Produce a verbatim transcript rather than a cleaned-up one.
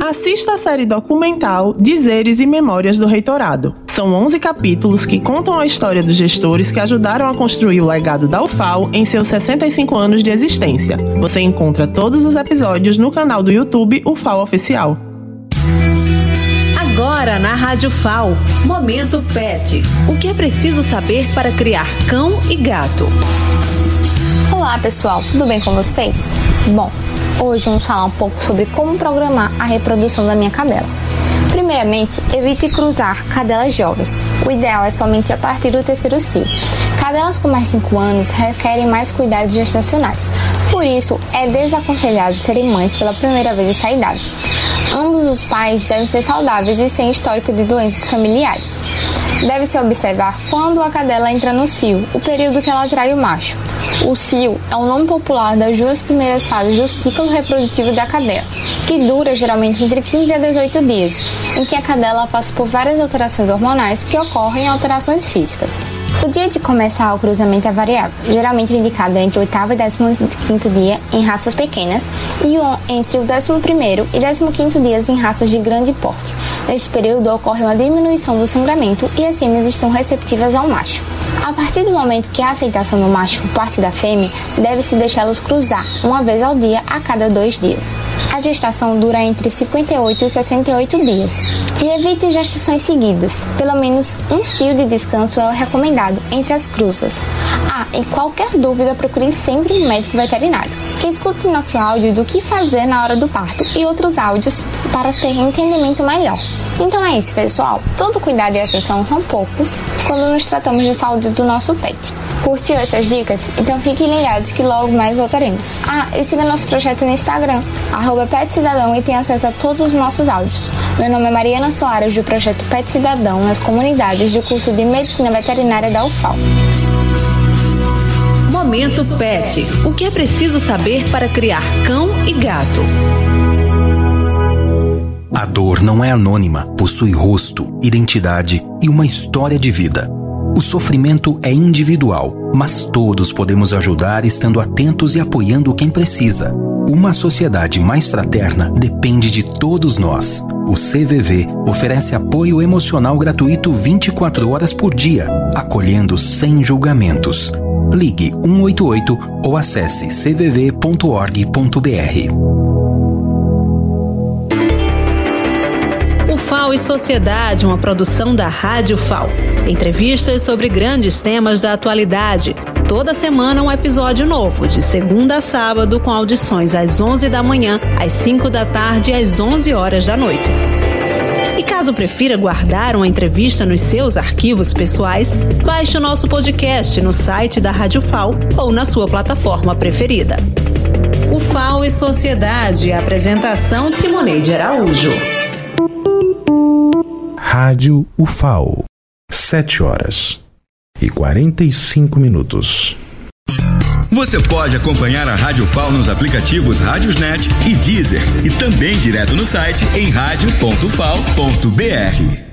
Assista a série documental Dizeres e Memórias do Reitorado. São onze capítulos que contam a história dos gestores que ajudaram a construir o legado da U F A L em seus sessenta e cinco anos de existência. Você encontra todos os episódios no canal do YouTube U F A L Oficial. Agora na Rádio F A L, Momento Pet. O que é preciso saber para criar cão e gato? Olá pessoal, tudo bem com vocês? Bom, hoje vamos falar um pouco sobre como programar a reprodução da minha cadela. Primeiramente, evite cruzar cadelas jovens. O ideal é somente a partir do terceiro cio. Cadelas com mais de cinco anos requerem mais cuidados gestacionais. Por isso, é desaconselhado serem mães pela primeira vez nessa idade. Ambos os pais devem ser saudáveis e sem histórico de doenças familiares. Deve-se observar quando a cadela entra no cio, o período que ela atrai o macho. O cio é o nome popular das duas primeiras fases do ciclo reprodutivo da cadela, que dura geralmente entre quinze a dezoito dias, em que a cadela passa por várias alterações hormonais que ocorrem em alterações físicas. O dia de começar o cruzamento é variável, geralmente indicado entre o oitavo e décimo quinto dia em raças pequenas e entre o décimo primeiro e décimo quinto dias em raças de grande porte. Neste período ocorre uma diminuição do sangramento e as fêmeas estão receptivas ao macho. A partir do momento que a aceitação do macho por parte da fêmea, deve-se deixá-los cruzar uma vez ao dia a cada dois dias. A gestação dura entre cinquenta e oito e sessenta e oito dias. E evite gestações seguidas. Pelo menos um cio de descanso é o recomendado entre as cruzas. Ah, e qualquer dúvida, procure sempre um médico veterinário. Escute nosso áudio do que fazer na hora do parto e outros áudios para ter entendimento melhor. Então é isso, pessoal. Todo cuidado e atenção são poucos quando nos tratamos de saúde do nosso pet. Curtiu essas dicas? Então fiquem ligados que logo mais voltaremos. Ah, e siga nosso projeto no Instagram, arroba Pet Cidadão, e tenha acesso a todos os nossos áudios. Meu nome é Mariana Soares, do projeto Pet Cidadão, nas comunidades do curso de Medicina Veterinária da U F A L. Momento Pet. O que é preciso saber para criar cão e gato? A dor não é anônima, possui rosto, identidade e uma história de vida. O sofrimento é individual, mas todos podemos ajudar estando atentos e apoiando quem precisa. Uma sociedade mais fraterna depende de todos nós. O C V V oferece apoio emocional gratuito vinte e quatro horas por dia, acolhendo sem julgamentos. Ligue um oito oito ou acesse c v v ponto org ponto b r. U F A L e Sociedade, uma produção da Rádio F A L. Entrevistas sobre grandes temas da atualidade. Toda semana um episódio novo, de segunda a sábado, com audições às onze da manhã, às cinco da tarde e às onze horas da noite. E caso prefira guardar uma entrevista nos seus arquivos pessoais, baixe o nosso podcast no site da Rádio F A L ou na sua plataforma preferida. U F A L e Sociedade, apresentação de Simoneide Araújo. Rádio U F A L, sete horas e quarenta e cinco minutos. Você pode acompanhar a Rádio F A L nos aplicativos Rádiosnet e Deezer e também direto no site em rádio ponto f a l ponto b r.